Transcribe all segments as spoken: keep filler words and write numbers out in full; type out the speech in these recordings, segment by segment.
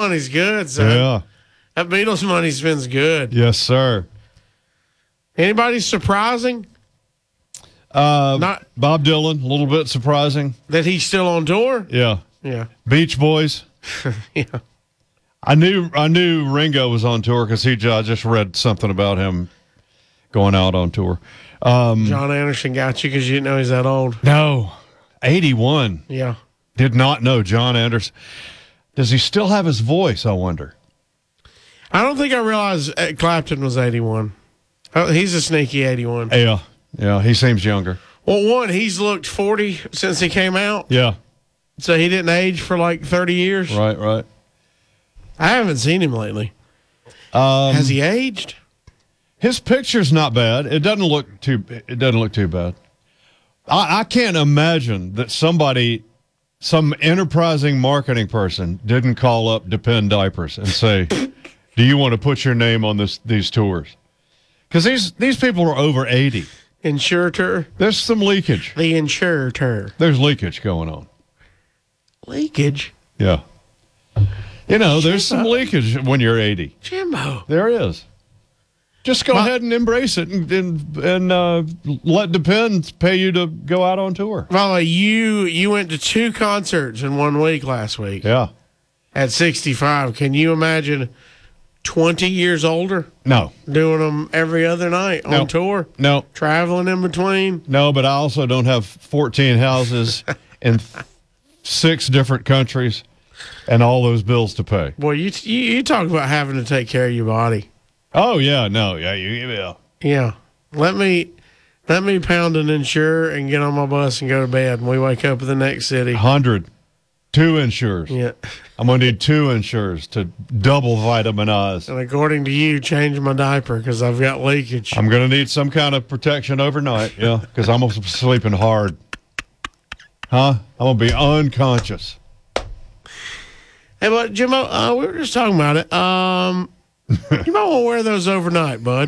money's good, son. Yeah. That Beatles money spends good. Yes, sir. Anybody surprising? Uh, Not Bob Dylan, a little bit surprising. that he's still on tour? Yeah. Yeah. Beach Boys. Yeah. I knew I knew Ringo was on tour because he I just read something about him going out on tour. Um, John Anderson got you because you didn't know he's that old. no, eighty-one. Yeah. Did not know John Anderson. Does he still have his voice, I wonder? I don't think I realized uh, Clapton was eighty-one. Oh, he's a sneaky eighty-one. Yeah, yeah, he seems younger. Well, one, he's looked forty since he came out, Yeah, so he didn't age for like thirty years. right, right. I haven't seen him lately. Um, Has he aged? His picture's not bad. It doesn't look too. It doesn't look too bad. I, I can't imagine that somebody, some enterprising marketing person, didn't call up Depend Diapers and say, "Do you want to put your name on this these tours?" Because these these people are over eighty. Insurer? There's some leakage. The insurer. There's leakage going on. Leakage? Yeah. You know, there's some leakage when you're eighty. Jimbo. There is. Just go My- ahead and embrace it and and, and uh, let Depend pay you to go out on tour. By the way, you, you went to two concerts in one week last week Yeah. at sixty-five. Can you imagine twenty years older No. doing them every other night on No. tour? No. Traveling in between? No, but I also don't have fourteen houses in six different countries and all those bills to pay. Boy, you, you, you talk about having to take care of your body. Oh, yeah. No. Yeah. You, yeah. Yeah. Let me let me pound an insurer and get on my bus and go to bed, and we wake up in the next city. one hundred. Two insurers. Yeah. I'm going to need two insurers to double vitaminize. And according to you, change my diaper because I've got leakage. I'm going to need some kind of protection overnight, yeah, because I'm going to be sleeping hard. Huh? I'm going to be unconscious. Hey, but Jimbo, uh, we were just talking about it. Um, you might want to wear those overnight, bud.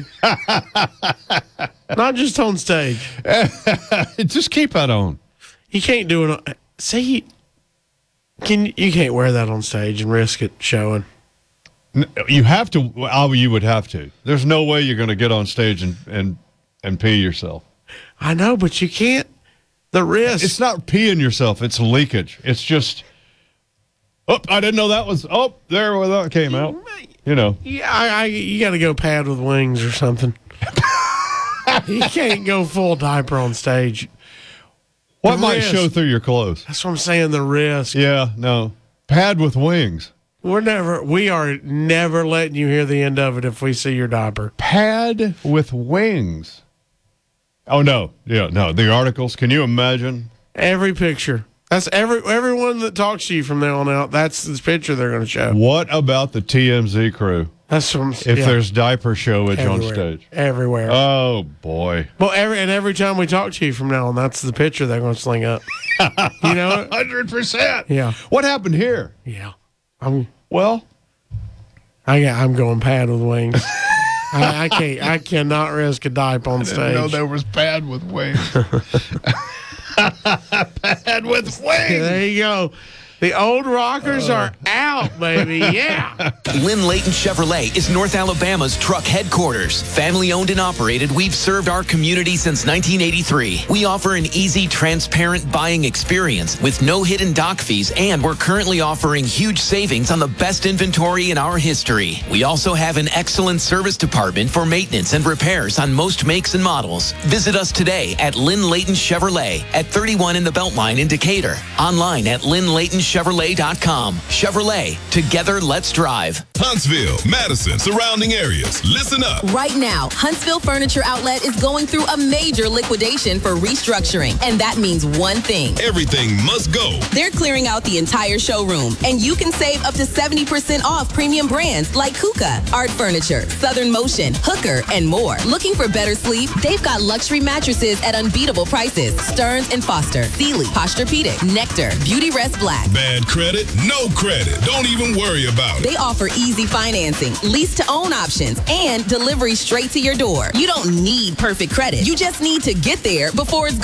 Not just on stage. Just keep that on. You can't do it. On, see, can you can't wear that on stage and risk it showing. N- You have to. Oh, you would have to. There's no way you're going to get on stage and, and, and pee yourself. I know, but you can't. The risk. It's not peeing yourself. It's leakage. It's just, oh, I didn't know that was, oh, there where that came out. You know. Yeah, I, I, you got to go pad with wings or something. You can't go full diaper on stage. What The might risk. show through your clothes? That's what I'm saying. The risk. Yeah, no. Pad with wings. We're never. We are never letting you hear the end of it if we see your diaper. Pad with wings. Oh, no. Yeah, no. The articles. Can you imagine? Every picture. That's every everyone that talks to you from now on out. That's the picture they're going to show. What about the T M Z crew? That's from If yeah, there's diaper showage on everywhere. stage. Everywhere. Oh, boy. well, every and every time we talk to you from now on, that's the picture they're going to sling up. You know? one hundred percent. Yeah. What happened here? Yeah. I'm. Well, I got. I'm going pad with wings. I, I can't. I cannot risk a diaper on stage. no, there was pad with wings. Pad with wings. There you go. The old rockers are out, baby. Yeah. Lynn Leighton Chevrolet is North Alabama's truck headquarters. Family owned and operated, we've served our community since nineteen eighty-three. We offer an easy, transparent buying experience with no hidden dock fees, and we're currently offering huge savings on the best inventory in our history. We also have an excellent service department for maintenance and repairs on most makes and models. Visit us today at Lynn Leighton Chevrolet at thirty-one in the Beltline in Decatur. Online at lynn leighton chevrolet dot com. Chevrolet, together let's drive. Huntsville, Madison, surrounding areas. Listen up. Right now, Huntsville Furniture Outlet is going through a major liquidation for restructuring, and that means one thing. Everything must go. They're clearing out the entire showroom, and you can save up to seventy percent off premium brands like Kuka, Art Furniture, Southern Motion, Hooker, and more. Looking for better sleep? They've got luxury mattresses at unbeatable prices. Stearns and Foster, Sealy, Posturepedic, Nectar, Beauty Rest Black. Bad credit? No credit. Don't even worry about it. They offer easy financing, lease-to-own options, and delivery straight to your door. You don't need perfect credit. You just need to get there before it's gone.